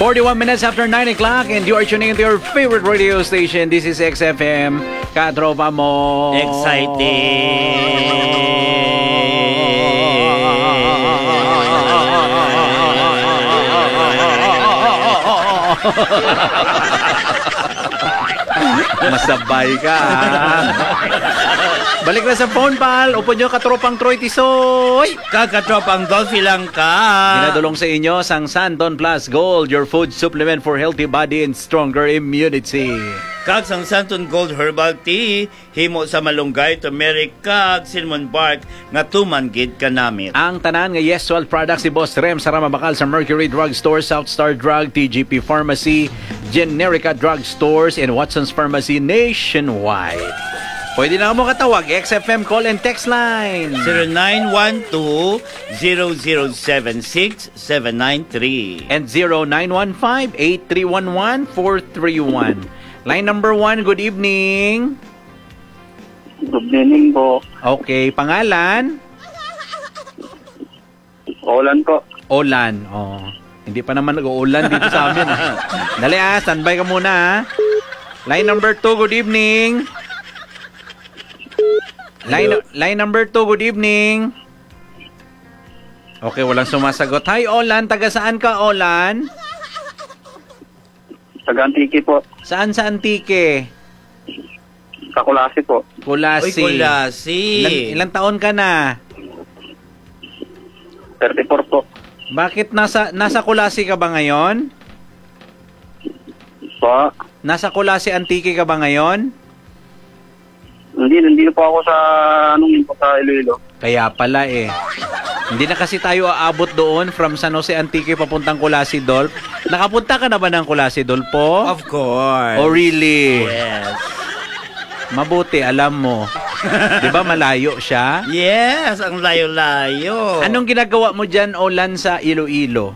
41 minutes after 9 o'clock and you are tuning into your favorite radio station. This is XFM. Katropa mo. Masabay ka. Balik na sa phone, pal. Upo nyo, katropang Troy Tisoy. Kakatropang Dolphy lang ka. Ginadulong sa inyo sang Santon Plus Gold, your food supplement for healthy body and stronger immunity. Kag sang Santon Gold Herbal Tea, himo sa malunggay, turmeric, kag cinnamon bark, nga tumanggid ka namit. Ang tanan nga Yes12 products si Boss Rem sa Ramabakal sa Mercury Drug Store, South Star Drug, TGP Pharmacy, Generica Drug Stores, and Watson's Pharmacy nationwide. Pwede na mo katawag, XFM call and text line 0912-0076-793 and 0915-8311-431. Line number 1, good evening. Good evening po. Okay, pangalan? Olan po. Olan. Oh, hindi pa naman nag-uulan dito sa amin. Dali standby ka muna. Line number 2, good evening. Line number 2, good evening. Okay, walang sumasagot. Hi, Olan. Taga saan ka, Olan? Taga Antique po. Saan sa Antique? Sa Kulasi po. Kulasi. Uy, Kulasi. Ilang taon ka na? 34 po. Bakit nasa Kulasi ka ba ngayon? Po. Nasa Kulasi Antique ka ba ngayon? Hindi po ako sa sa Iloilo. Kaya pala eh. Hindi na kasi tayo aabot doon from San Jose Antique papuntang Kulasi, Dolp. Nakapunta ka na ba ng Kulasi, Dolpo? Of course. Oh, really? Yes. Mabuti, alam mo. Di ba malayo siya? Yes, ang layo-layo. Anong ginagawa mo dyan, Olan, sa Iloilo?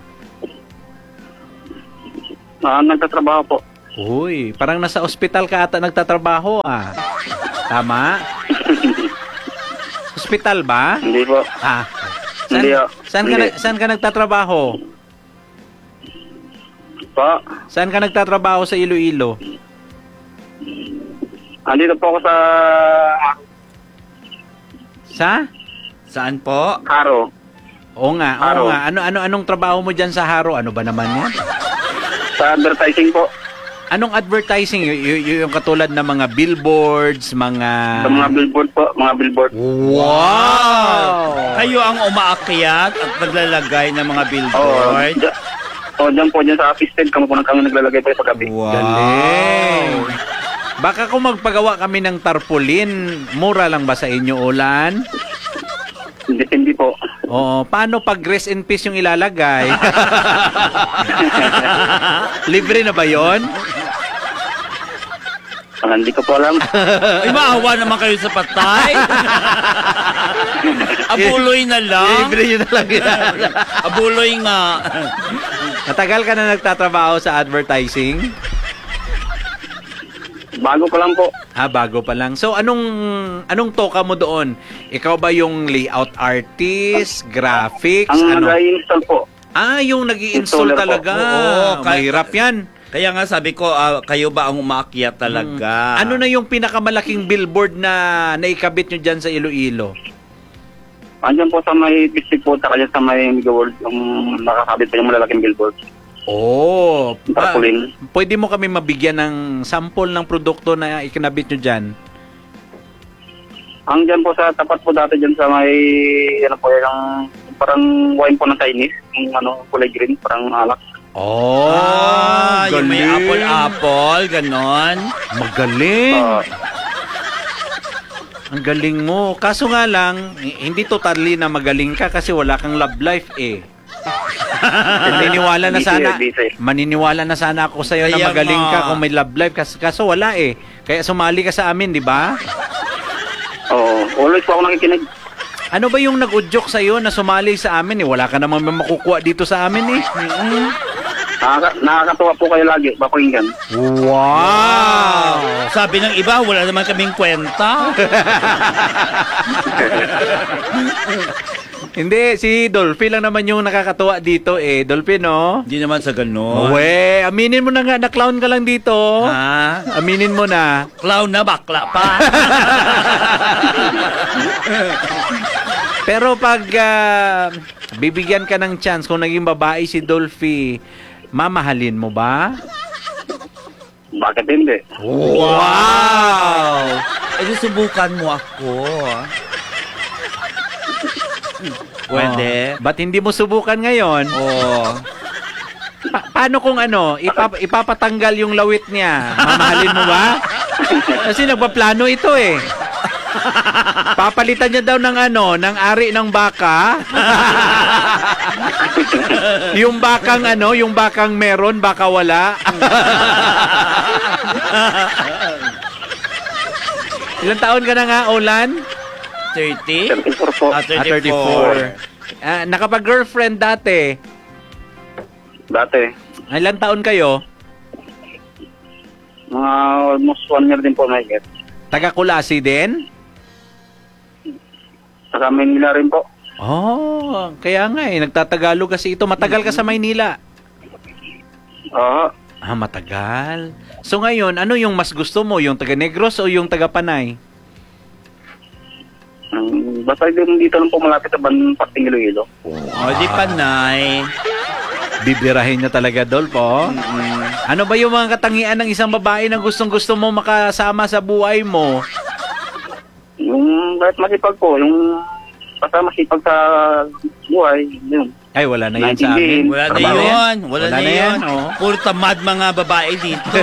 Nagtatrabaho po. Uy, parang nasa ospital ka ata nagtatrabaho ah. Tama? Hospital ba? Hindi po. Ah. Hindi, Saan ka nagtatrabaho? Po. Saan ka nagtatrabaho sa Iloilo? Andito po ako sa Saan po? Haro. Oo nga. Haro. Anong trabaho mo diyan sa Haro? Ano ba naman 'yan? Sa advertising po. Anong advertising? Yung katulad ng mga billboards, mga... Sa mga billboard po. Mga billboard. Wow! Kayo ang umaakyat at naglalagay ng mga billboard. Dyan po, dyan sa assistant, kami po naglalagay po sa gabi. Wow! Galing! Baka kung magpagawa kami ng tarpaulin, mura lang ba sa inyo, Olan? Hindi po. Oo, paano pag rest in peace yung ilalagay? Libre na ba yon? Hindi ko po alam. Ay, maawa naman kayo sa patay. Abuloy na lang. Libre yun na lang yan. Abuloy nga. Matagal ka na nagtatrabaho sa advertising? Bago pa lang po. Bago pa lang. So, anong toka mo doon? Ikaw ba yung layout artist, graphics? Ang nag-install po. Yung nag-i-install talaga. Oo, mahirap yan. Kaya nga sabi ko, kayo ba ang umaakyat talaga? Ano na yung pinakamalaking billboard na naikabit nyo dyan sa Iloilo? Andiyan po sa may district po, saka dyan sa may Mega World, yung nakakabit pa yung malalaking billboard. Oh, Pwede mo kami mabigyan ng sample ng produkto na ikinabit nyo dyan? Ang dyan po sa tapat po dati dyan sa may, yung parang wine po ng Chinese, yung kulay green, parang alak. Oh, yung may apple, ganon. Magaling. Ang galing mo. Kaso nga lang, hindi totally na magaling ka kasi wala kang love life eh. Maniniwala na sana ako sa'yo na magaling ka kung may love life. Kaso wala eh. Kaya sumali ka sa amin, di ba? Oo. Always po ako nakikinig. Ano ba yung nag-udyok sa'yo na sumali sa amin eh? Wala ka namang makukuha dito sa amin eh. Nakakatuwa po kayo lagi, papakinggan. Wow! Sabi ng iba, wala naman kaming kwenta. Hindi, si Dolphy lang naman yung nakakatuwa dito eh. Dolphy, no? Hindi naman sa ganun. Uwe, aminin mo na nga, na-clown ka lang dito. Ha? Aminin mo na. Clown na, bakla pa. Pero pag bibigyan ka ng chance kung naging babae si Dolphy, mamahalin mo ba? Bakit hindi? Wow! Subukan mo ako. Pwede. Oh, ba't hindi mo subukan ngayon? Oo. Paano kung ipapatanggal yung lawit niya? Mamahalin mo ba? Kasi nagpaplano ito eh. Papalitan niya daw ng ari ng baka. Yung bakang meron, baka wala. Ilang taon ka na nga, Olan? 30? 34 po. 34. Nakapag-girlfriend dati. Dati. Ilang taon kayo? Mga almost 1 year din po may get. Taga-Kulasi din? Sa Manila rin po. Oh, kaya nga eh. Nagtatagalog kasi ito. Matagal ka sa Maynila. Oo. Matagal. So ngayon, ano yung mas gusto mo? Yung taga-Negros o yung taga-Panay? Basta dito lang po malapit sa Parting Iloilo. Di Panay. Bibirahin niya talaga, Dolpo. Ano ba yung mga katangian ng isang babae na gustong-gusto mo makasama sa buhay mo? Yung kahit masipag po, yung basta masipag sa buhay, yun. Ay, wala na yan sa amin. Wala na Trabaho yun. Wala na yun. Oh. Puro tamad mga babae dito.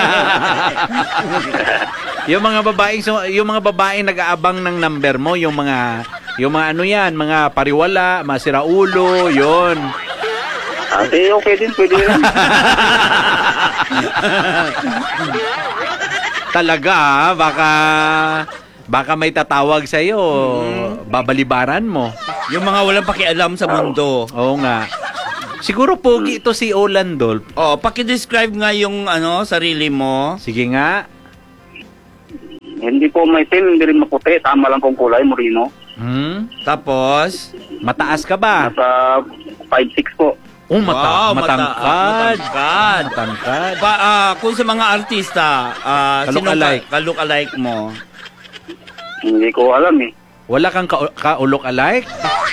Yung mga babaeng nag-aabang ng number mo, yung mga ano yan, mga pariwala, mga siraulo, yun. Okay din, pwede rin. Talaga, baka may tatawag sa iyo, babalibaran mo. Yung mga walang pakialam sa mundo. Oo nga. Siguro pogi ito si Olan, Dolp. Paki-describe nga yung sarili mo. Sige nga. Hindi po may tin, hindi rin maputi. Tama lang pong kulay, morino. Tapos, Mataas ka ba? Nasa 5'6" po. Oh, wow, matangkad. matangkad. Matangkad. Kung sa mga artista, Ka-look-alike. Ka-look-alike mo? Hindi ko alam eh. Wala kang kaulok alike?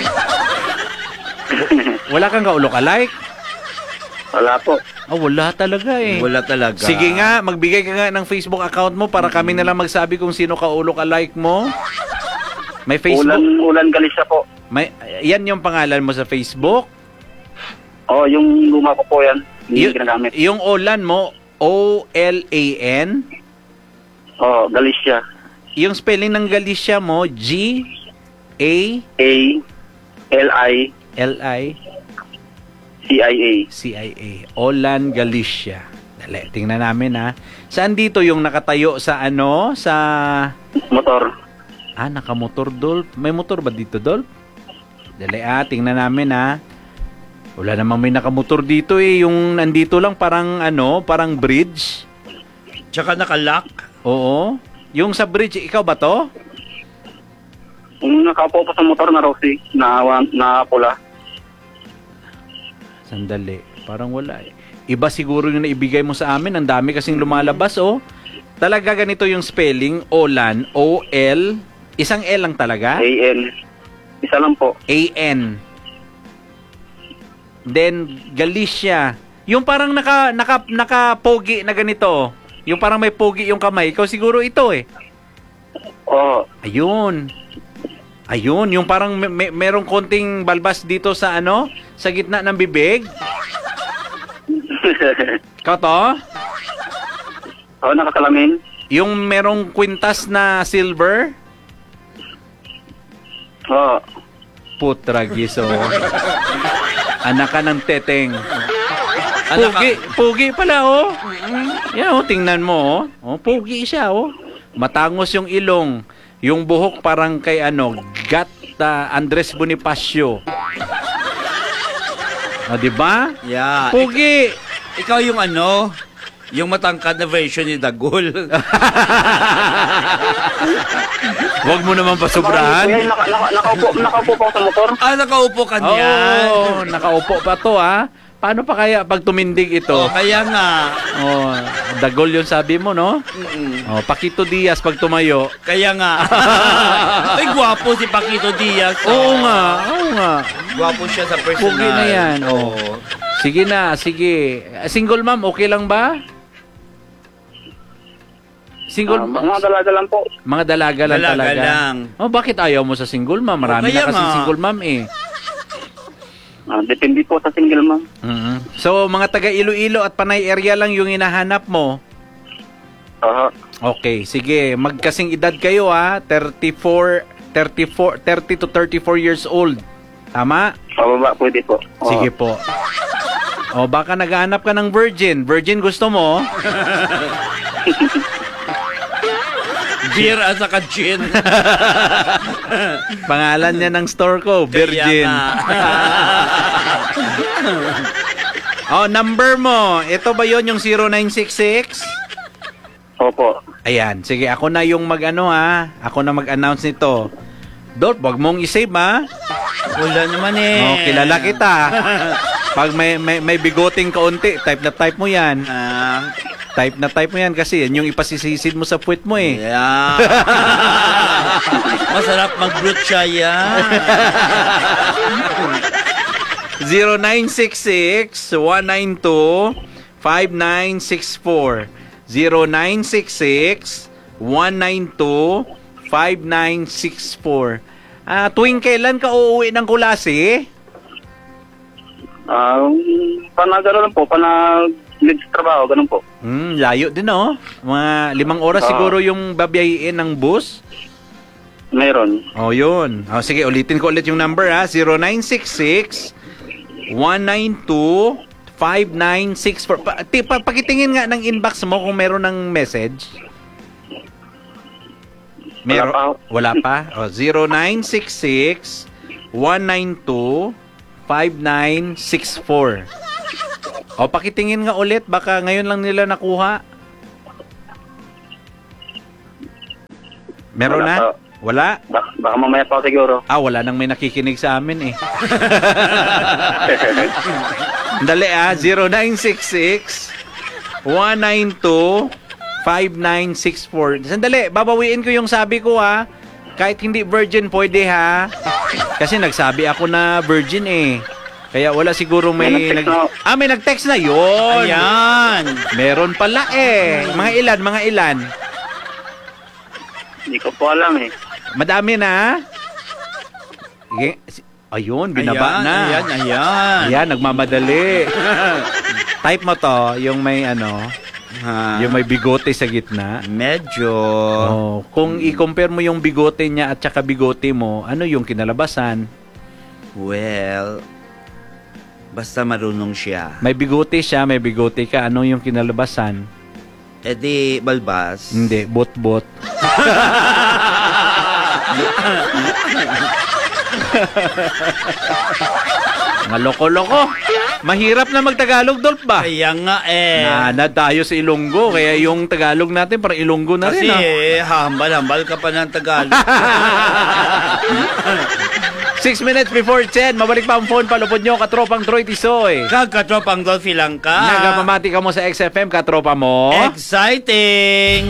Wala kang kaulok alike? Wala po. Wala talaga eh. Wala talaga. Sige nga, magbigay ka nga ng Facebook account mo para kami na lang magsabi kung sino kaulok alike mo. May Facebook? Ulan Galicia po. Yan yung pangalan mo sa Facebook? Yung luma ko po yan. Hindi ginagamit. Yung Olan mo, O-L-A-N? Galicia. Yung spelling ng Galicia mo, A-L-I CIA. CIA. Olan Galicia. Dali, tingnan namin ha. Saan dito yung nakatayo sa sa... Motor. Nakamotor, Dolp. May motor ba dito, Dolp? Dali tingnan namin ha. Wala namang may nakamotor dito eh. Yung nandito lang parang parang bridge. Tsaka nakalock. Oo. Yung sa bridge, ikaw ba to? Yung nakaupo pa sa motor na Rosie, na pula. Sandali. Parang wala eh. Iba siguro yung naibigay mo sa amin. Ang dami kasing lumalabas, Talaga ganito yung spelling. Olan. O-L. Isang L lang talaga? A-N. Isa lang po. A-N. Then, Galicia. Yung parang naka-pogi na ganito. Yung parang may pogi yung kamay. Ikaw siguro ito eh. Ayun. Yung parang merong konting balbas dito sa sa gitna ng bibig. Ikaw to? Nakasalamin. Yung merong kwintas na silver. Putragiso. Anak ka ng teteng. Pugi pala, Yan, tingnan mo, pugi siya, Matangos yung ilong. Yung buhok parang kay Andres Bonifacio. Di ba? Yeah. Pugi. Ikaw yung Yung matangkad na version ni Dagol. Huwag mo naman pasobrahan. Kuya, nakaupo pa ako sa motor. Nakaupo ka niyan. Oh, nakaupo pa to ha. Paano pa kaya pag tumindig ito? Kaya nga. Oh, Dagol yung sabi mo, no? Oh, Paquito Diaz pag tumayo. Kaya nga. Ay, gwapo si Paquito Diaz. Oo nga. Gwapo siya sa personal. Pugi na yan. Oh. Sige na, sige. Single mom, okay lang ba? Single Mga dalaga lang po. Mga dalaga lang Dalaga talaga. lang. Oh, bakit ayaw mo sa single mom? Marami kaya na kasi nga. single mom eh. Depende po sa single ma'am. So, mga taga Iloilo at Panay area lang yung hinahanap mo. Okay, sige. Magkasing edad kayo ha. 30 to 34 years old. Tama? Pababa, pwede po. Sige po. O, baka naghahanap ka ng virgin. Virgin gusto mo? Beer at saka gin. Pangalan niya ng store ko, Virgin. Oh, number mo. Ito ba yon yung 0966? Opo. Ayan, sige, ako na yung mag-ano ha. Ako na mag-announce nito. Dolph, wag mong isave ha. Wala naman eh. Oh, kilala kita. Pag may bigoting kaunti, type na type mo yan. Type na type mo yan kasi yan yung ipasisisid mo sa puwet mo eh. Yeah. Masarap mag-brute siya yan. 0966-192-5964 0966-192-5964 tuwing kailan ka uuwi ng Kulasi? Panagano lang po, trabaho, ganun po. Layo din oh. Mga 5 oras siguro yung babiyahin ng bus. Meron. Oh, yun. Oh, sige, ulitin ko ulit yung number ha. 0966-192-5964. Pakitingin nga ng inbox mo kung meron ng message. Meron? Wala pa? Oh, 0966-192-5964. O, pakitingin nga ulit. Baka ngayon lang nila nakuha. Meron Wala na? pa. Wala? Baka mamaya pa siguro. Wala nang may nakikinig sa amin eh. Dali 0966-192-5964. Sandali, babawiin ko yung sabi ko Kahit hindi virgin, pwede ha. Kasi nagsabi ako na virgin eh. Kaya wala siguro may may nag-text na yun. Ayan. Meron pala eh. Mga ilan? Hindi ko po alam eh. Madami na. Ayun, binaba na. Ayan, nagmamadali. Type mo to, yung may yung may bigote sa gitna. Medyo. Oh, kung i-compare mo yung bigote niya at saka bigote mo, ano yung kinalabasan? Well, basta marunong siya. May bigote siya, may bigote ka. Ano yung kinalabasan? Di balbas. Hindi, bot-bot. Mga loko-loko. Mahirap na magtagalog, Dolph ba? Kaya nga eh. Na tayo sa Ilonggo, kaya yung Tagalog natin parang Ilonggo na Kasi rin. hambal-hambal ka pa ng Tagalog. 6 minutes before 10, mabalik pa ang phone, palupod nyo, katropang Troy Tisoy. Kagkatropang Dolphy lang ka. Nagpamati ka mo sa XFM, katropa mo. Exciting!